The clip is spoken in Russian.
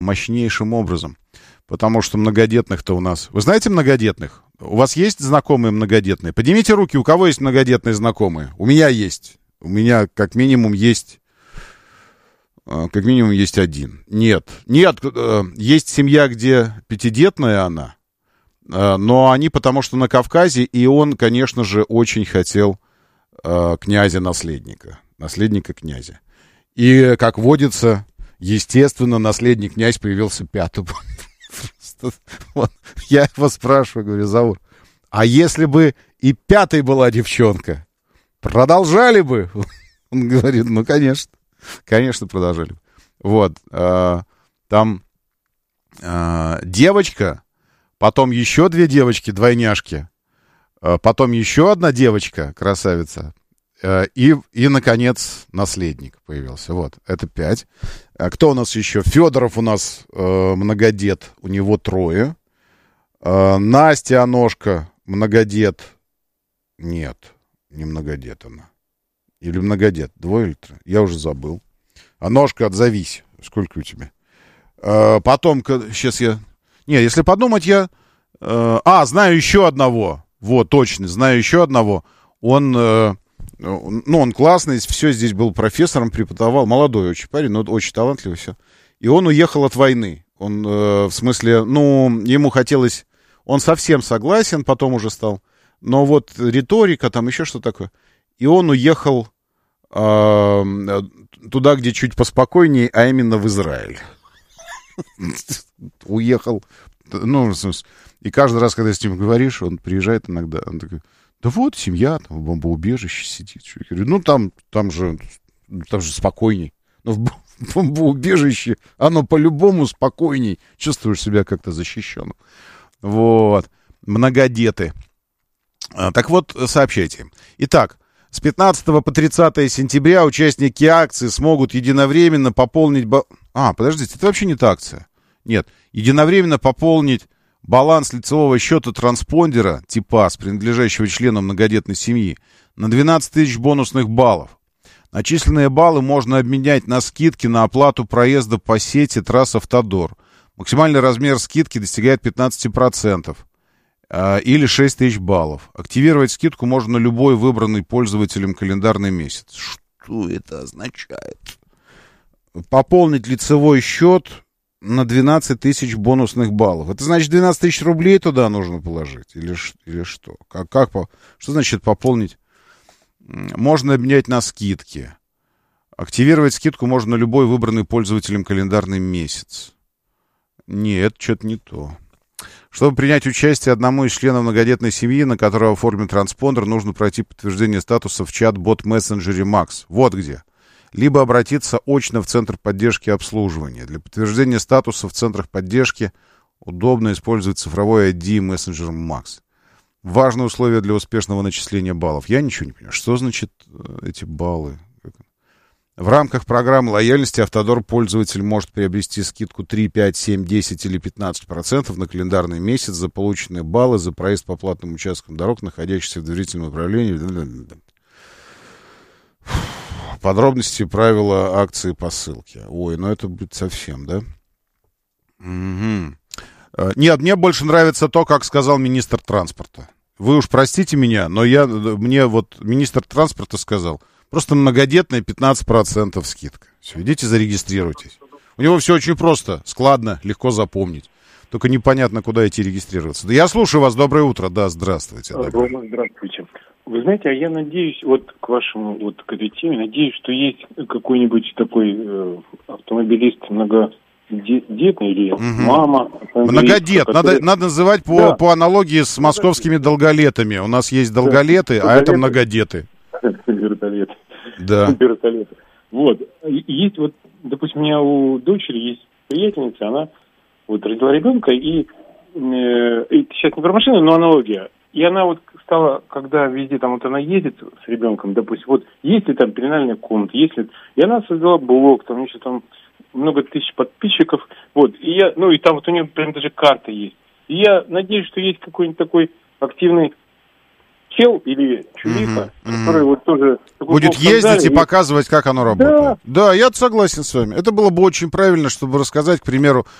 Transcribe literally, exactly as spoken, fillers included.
мощнейшим образом. Потому что многодетных-то у нас... Вы знаете многодетных? У вас есть знакомые многодетные? Поднимите руки, у кого есть многодетные знакомые? У меня есть. У меня как минимум есть... Как минимум есть один. Нет. Нет, есть семья, где пятидетная она. Но они потому что на Кавказе, и он, конечно же, очень хотел князя-наследника. Наследника князя. И, как водится, естественно, наследник князь появился пятым. Вот. Я его спрашиваю, говорю, Заур, а если бы и пятой была девчонка, продолжали бы? Он говорит, ну, конечно, конечно, продолжали бы. Вот, э, там э, девочка, потом еще две девочки, двойняшки, э, потом еще одна девочка, красавица, э, и, и, наконец, наследник появился. Вот, это пять. А кто у нас еще? Федоров у нас э, многодет, у него трое. Э, Настя Аношка многодет. Нет, не многодет она. Или многодет, двое или трое? Я уже забыл. Аношка, отзовись. Сколько у тебя? Э, потом, сейчас я... Не, если подумать, я... Э, а, знаю еще одного. Вот, точно, знаю еще одного. Он... Э, ну, он классный, все здесь был профессором, преподавал. Молодой очень парень, но очень талантливый, все. И он уехал от войны. Он, э, в смысле, ну, ему хотелось... Он совсем согласен, потом уже стал. Но вот риторика, там еще что такое. И он уехал э, туда, где чуть поспокойнее, а именно в Израиль. Уехал. Ну, и каждый раз, когда с ним говоришь, он приезжает иногда, он такой... Да вот, семья там в бомбоубежище сидит. Я говорю, ну, там, там, же, там же спокойней. Но в бомбоубежище оно по-любому спокойней. Чувствуешь себя как-то защищенным. Вот. Многодеты. А, так вот, сообщайте. Итак, с пятнадцатого по тридцатое сентября участники акции смогут единовременно пополнить... Ба... А, подождите, это вообще не та акция. Нет, единовременно пополнить... баланс лицевого счета транспондера типа с принадлежащего члену многодетной семьи на двенадцать тысяч бонусных баллов. Начисленные баллы можно обменять на скидки на оплату проезда по сети трасс Автодор. Максимальный размер скидки достигает пятнадцать процентов э, или шесть тысяч баллов. Активировать скидку можно на любой выбранный пользователем календарный месяц. Что это означает? Пополнить лицевой счет на двенадцать тысяч бонусных баллов. Это значит, двенадцать тысяч рублей туда нужно положить? Или, или что? Как, как, что значит пополнить? Можно обменять на скидки. Активировать скидку можно на любой выбранный пользователем календарный месяц. Нет, что-то не то. Чтобы принять участие одному из членов многодетной семьи, на которого оформлен транспондер, нужно пройти подтверждение статуса в чат-бот-мессенджере Макс. Вот где. Либо обратиться очно в Центр поддержки и обслуживания. Для подтверждения статуса в центрах поддержки удобно использовать цифровой ай ди мессенджер Макс. Важное условие для успешного начисления баллов. Я ничего не понимаю. Что значит эти баллы? В рамках программы лояльности Автодор пользователь может приобрести скидку три, пять, семь, десять или пятнадцать процентов на календарный месяц за полученные баллы за проезд по платным участкам дорог, находящихся в доверительном управлении. Подробности, правила акции по ссылке. Ой, ну это будет совсем, да? Угу. Нет, мне больше нравится то, как сказал министр транспорта. Вы уж простите меня, но я, мне вот министр транспорта сказал, просто многодетная пятнадцать процентов скидка. Все, идите зарегистрируйтесь. У него все очень просто, складно, легко запомнить. Только непонятно, куда идти регистрироваться. Да я слушаю вас, доброе утро. Да, здравствуйте. Рома, здравствуйте. Вы знаете, а я надеюсь, вот к вашему, вот к этой теме, надеюсь, что есть какой-нибудь такой э, автомобилист многодетный или угу. мама. Многодет. Который... Надо, надо называть по, да. по аналогии с московскими долголетами. У нас есть долголеты, да. а долголеты. Это многодеты. Вертолеты. Да. Вертолеты. Вот. Есть вот, допустим, у меня у дочери есть приятельница, она вот родила ребенка, и, э, и сейчас не про машину, но аналогия. И она вот стала, когда везде там вот она ездит с ребенком, допустим, вот есть ли там пеленальная комната, есть ли... И она создала блог, там еще там много тысяч подписчиков, вот, и я, ну и там вот у нее прям даже карта есть. И я надеюсь, что есть какой-нибудь такой активный чел или чулипа, Мгм, который мгм. вот тоже... Будет ездить и показывать, как оно работает. Да, я согласен с вами. Это было бы очень правильно, чтобы рассказать, к примеру,